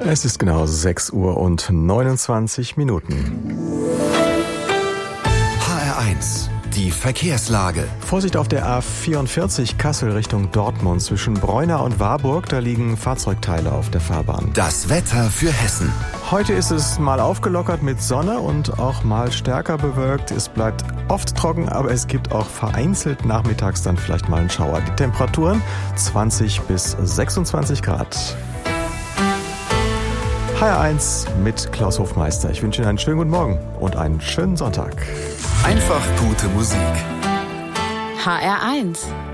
Es ist genau 6:29 Uhr. HR1, die Verkehrslage. Vorsicht auf der A44 Kassel Richtung Dortmund zwischen Breuna und Warburg. Da liegen Fahrzeugteile auf der Fahrbahn. Das Wetter für Hessen. Heute ist es mal aufgelockert mit Sonne und auch mal stärker bewölkt. Es bleibt oft trocken, aber es gibt auch vereinzelt nachmittags dann vielleicht mal einen Schauer. Die Temperaturen 20 bis 26 Grad. HR1 mit Klaus Hofmeister. Ich wünsche Ihnen einen schönen guten Morgen und einen schönen Sonntag. Einfach gute Musik. HR1